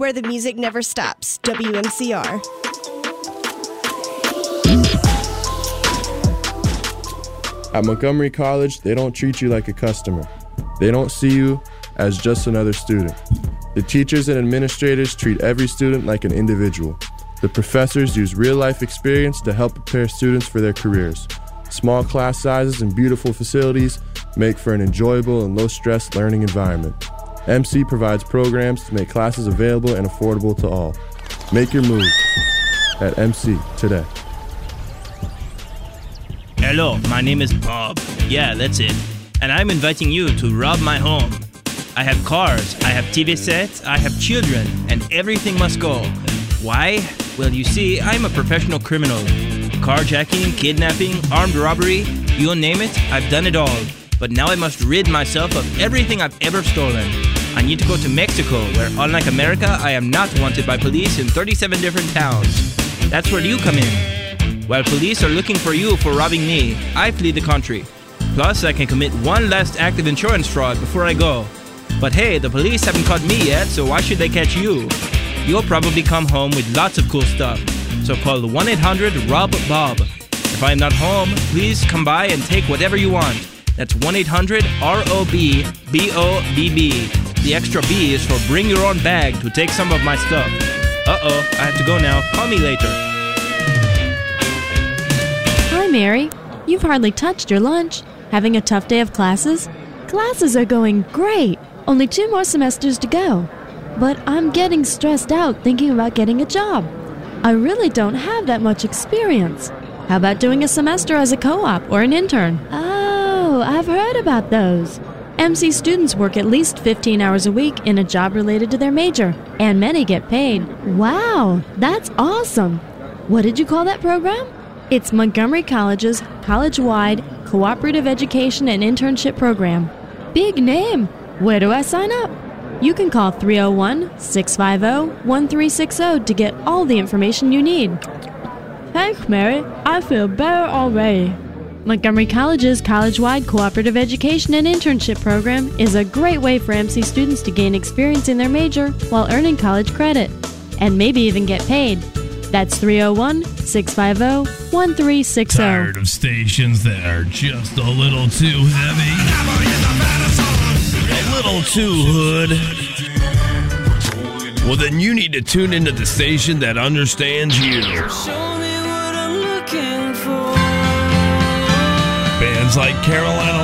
where the music never stops. WMCR. At Montgomery College, they don't treat you like a customer. They don't see you as just another student. The teachers and administrators treat every student like an individual. The professors use real-life experience to help prepare students for their careers. Small class sizes and beautiful facilities make for an enjoyable and low-stress learning environment. MC provides programs to make classes available and affordable to all. Make your move at MC today. Hello, my name is Bob. Yeah, that's it. And I'm inviting you to rob my home. I have cars, I have TV sets, I have children, and everything must go. Why? Well, you see, I'm a professional criminal. Carjacking, kidnapping, armed robbery, you name it, I've done it all. But now I must rid myself of everything I've ever stolen. I need to go to Mexico, where unlike America, I am not wanted by police in 37 different towns. That's where you come in. While police are looking for you for robbing me, I flee the country. Plus, I can commit one last act of insurance fraud before I go. But hey, the police haven't caught me yet, so why should they catch you? You'll probably come home with lots of cool stuff. So call 1-800-ROB-BOB. If I am not home, please come by and take whatever you want. That's 1-800-ROB-BOBB. The extra B is for bring your own bag to take some of my stuff. Uh-oh, I have to go now. Call me later. Hi, Mary. You've hardly touched your lunch. Having a tough day of classes? Classes are going great. Only 2 more semesters to go. But I'm getting stressed out thinking about getting a job. I really don't have that much experience. How about doing a semester as a co-op or an intern? Oh, I've heard about those. MC students work at least 15 hours a week in a job related to their major, and many get paid. Wow, that's awesome. What did you call that program? It's Montgomery College's college-wide cooperative education and internship program. Big name. Where do I sign up? You can call 301-650-1360 to get all the information you need. Thanks, Mary. I feel better already. Montgomery College's college-wide cooperative education and internship program is a great way for MC students to gain experience in their major while earning college credit, and maybe even get paid. That's 301-650-1360. Tired of stations that are just a little too heavy? A little too hood? Well, then you need to tune into the station that understands you. Show me what I'm looking for. Bands like Carolina